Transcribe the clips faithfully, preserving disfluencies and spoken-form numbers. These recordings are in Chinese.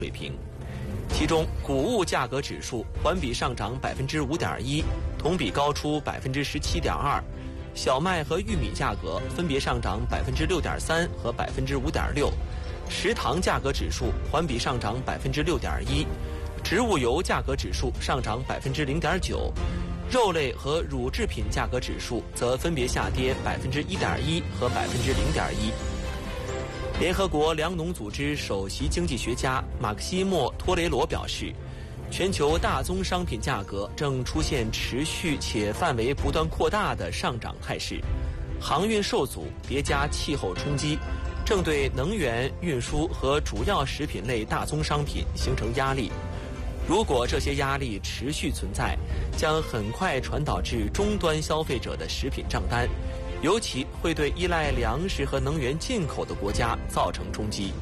水平。其中，谷物价格指数环比上涨百分之五点一，同比高出百分之十七点二。小麦和玉米价格分别上涨百分之六点三和百分之五点六。食糖价格指数环比上涨百分之六点一，植物油价格指数上涨百分之零点九。肉类和乳制品价格指数则分别下跌百分之一点一和百分之零点一。联合国粮农组织首席经济学家马克西莫·托雷罗表示，全球大宗商品价格正出现持续且范围不断扩大的上涨态势，航运受阻叠加气候冲击，正对能源、运输和主要食品类大宗商品形成压力。如果这些压力持续存在，将很快传导至终端消费者的食品账单，尤其会对依赖粮食和能源进口的国家造成冲击。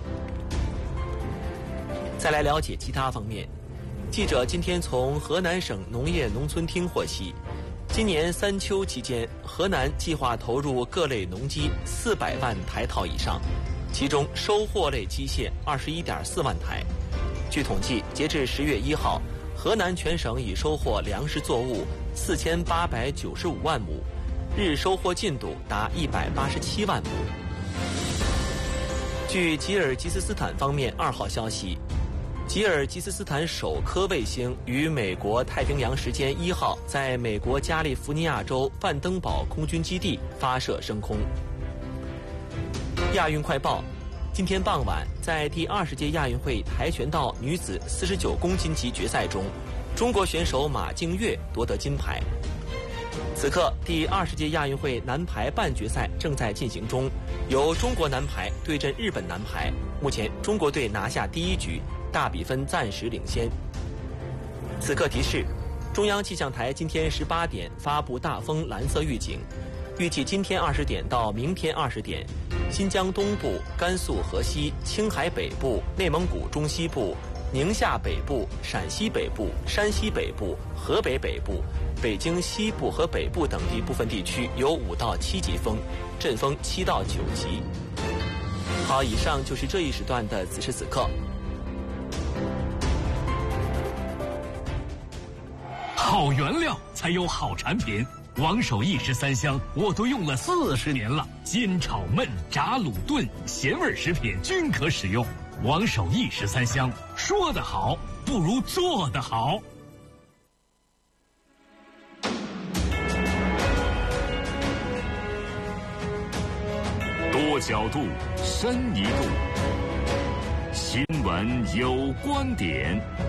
再来了解其他方面，记者今天从河南省农业农村厅获悉，今年三秋期间，河南计划投入各类农机四百万台套以上，其中收获类机械二十一点四万台。据统计，截至十月一号，河南全省已收获粮食作物四千八百九十五万亩，日收获进度达一百八十七万亩。据吉尔吉斯斯坦方面二号消息，吉尔吉斯斯坦首颗卫星于美国太平洋时间一号在美国加利福尼亚州范登堡空军基地发射升空。亚运快报，今天傍晚，在第二十届亚运会跆拳道女子四十九公斤级决赛中，中国选手马静月夺得金牌。此刻，第二十届亚运会男排半决赛正在进行中，由中国男排对阵日本男排。目前，中国队拿下第一局，大比分暂时领先。此刻提示：中央气象台今天十八点发布大风蓝色预警，预计今天二十点到明天二十点，新疆东部、甘肃河西、青海北部、内蒙古中西部、宁夏北部、陕西北部、山西北部、河北北部、北京西部和北部等地部分地区有五到七级风，阵风七到九级。好，以上就是这一时段的此时此刻。 好原料才有好产品。王守义十三香我都用了四十年了，煎炒焖炸卤炖咸味食品均可使用。王守义十三香，说得好不如做得好。 多角度，深一度，新闻有观点。